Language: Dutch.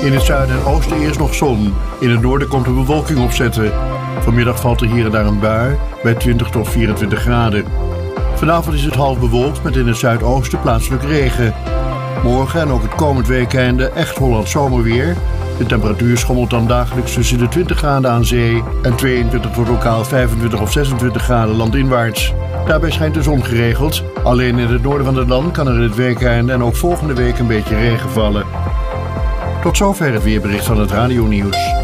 In het zuiden en oosten eerst nog zon. In het noorden komt er bewolking opzetten. Vanmiddag valt er hier en daar een bui bij 20 tot 24 graden. Vanavond is het half bewolkt met in het zuidoosten plaatselijk regen. Morgen en ook het komend weekende echt Hollands zomerweer. De temperatuur schommelt dan dagelijks tussen de 20 graden aan zee en 22 tot lokaal 25 of 26 graden landinwaarts. Daarbij schijnt de zon geregeld. Alleen in het noorden van het land kan er in het weekende en ook volgende week een beetje regen vallen. Tot zover het weerbericht van het Radio Nieuws.